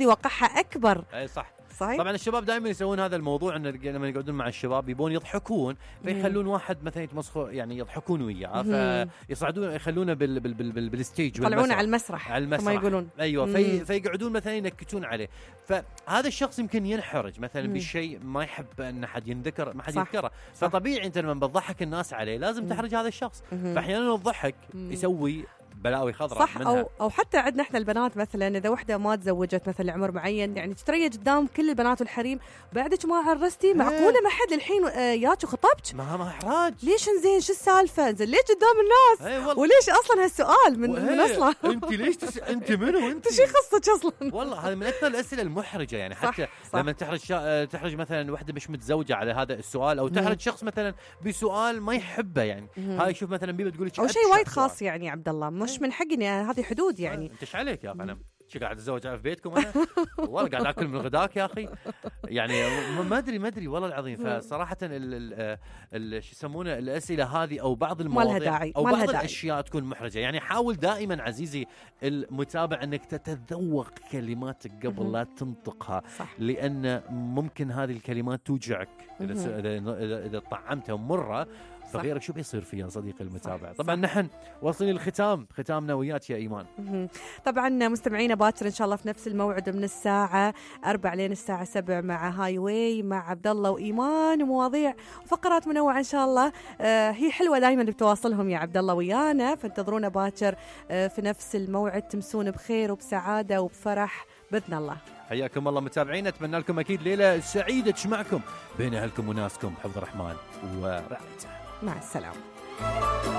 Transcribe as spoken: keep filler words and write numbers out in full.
وقعها اكبر. اي صح صحيح. طبعا الشباب دائما يسوون هذا الموضوع، ان لما يقعدون مع الشباب يبون يضحكون فيخلون واحد مثلا يتمسخوا يعني يضحكون وياه فيصعدون يخلونه بال بال بال بالستيج يطلعونه على المسرح على المسرح كما يقولون. ايوه في فيقعدون مثلا ينكتون عليه، فهذا الشخص يمكن ينحرج مثلا بالشيء ما يحب ان احد ينذكر ما حد يذكره، فطبيعي انت لما بتضحك الناس عليه لازم تحرج هذا الشخص. فاحيانا الضحك يسوي بلاوي خضراء صح منها. او او حتى عندنا احنا البنات مثلا اذا وحده ما تزوجت مثلا لعمر معين يعني تتريج قدام كل البنات والحريم، بعدك ما عرستي معقوله ما حد الحين ياك وخطبت؟ ما ما احراج ليش انزين شو السالفه؟ زين ليش قدام الناس؟ وليش اصلا هالسؤال من, من اصلا انت ليش تس... انت منو انت شي خصك اصلا؟ والله هذا من اكثر الاسئله المحرجه يعني. حتى صح صح. لما تحرج شا... تحرج مثلا وحده مش متزوجه على هذا السؤال، او تحرج شخص مثلا بسؤال ما يحبه يعني. هاي شوف مثلا بيبي تقول لك او شيء وايد خاص يعني عبد الله، مش من حقي هذه حدود يعني. انت ايش عليك يا اخي؟ انا شو قاعد اتزوج في بيتكم انا؟ والله قاعد اكل من غداك يا اخي يعني ما ادري ما ادري والله العظيم. فصراحه ال ال شو يسمونه الاسئله هذه او بعض المواضيع او بعض الاشياء تكون محرجه يعني. حاول دائما عزيزي المتابع انك تتذوق كلماتك قبل لا تنطقها، لان ممكن هذه الكلمات توجعك اذا اذا اذا طعمتها مره فغيرك شو بيصير فيها صديقي المتابع. طبعا صح. نحن واصلين الختام ختامنا وياك يا إيمان. طبعا مستمعينا باكر إن شاء الله في نفس الموعد من الساعة أربع لين الساعة سبع مع هاي واي مع عبد الله وإيمان، ومواضيع وفقرات منوعة إن شاء الله. آه هي حلوة دائما اللي بتواصلهم يا عبد الله ويانا، فانتظرونا باكر آه في نفس الموعد، تمسون بخير وبسعادة وبفرح بإذن الله. حياكم الله متابعينا، أتمنى لكم أكيد ليلة سعيدة تجمعكم بين أهلكم وناسكم، حفظ الرحمن ورعايته. مع السلامة.